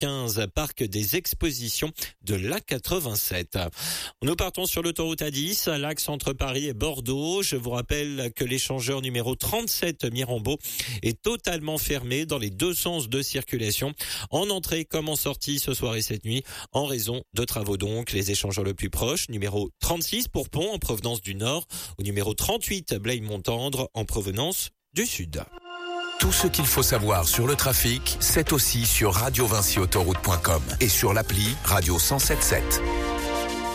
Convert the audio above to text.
15, parc des expositions de l'A87. Nous partons sur l'autoroute A10, à l'axe entre Paris et Bordeaux. Je vous rappelle que l'échangeur numéro 37 Mirambeau est totalement fermé dans les deux sens de circulation, en entrée comme en sortie ce soir et cette nuit, en raison de travaux donc. Les échangeurs le plus proche, numéro 36 Pourpont en provenance du nord, ou numéro 38 Blaye-Montendre en provenance du sud. Tout ce qu'il faut savoir sur le trafic, c'est aussi sur radiovinciautoroute.com et sur l'appli Radio 107.7.